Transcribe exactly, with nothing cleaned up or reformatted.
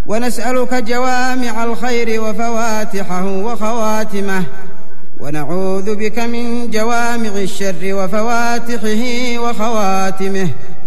ونسألك جوامع الخير وفواتحه وخواتمه، ونعوذ بك من جوامع الشر وفواتحه وخواتمه.